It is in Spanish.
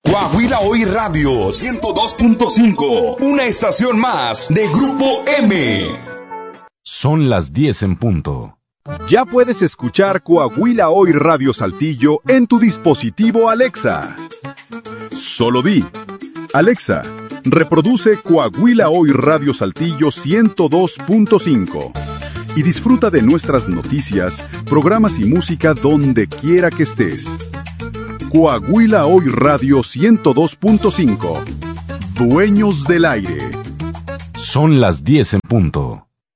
Coahuila Hoy Radio 102.5, una estación más de Grupo M. Son las 10 en punto. Ya puedes escuchar Coahuila Hoy Radio Saltillo en tu dispositivo Alexa. Solo di: Alexa, reproduce Coahuila Hoy Radio Saltillo 102.5 y disfruta de nuestras noticias, programas y música donde quiera que estés. Coahuila Hoy Radio 102.5. Dueños del aire. Son las 10 en punto.